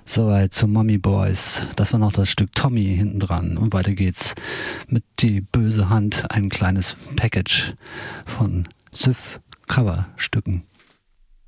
Soweit zu Mommy Boys. Das war noch das Stück Tommy hinten dran. Und weiter geht's mit Die böse Hand, ein kleines Package von Syf Coverstücken.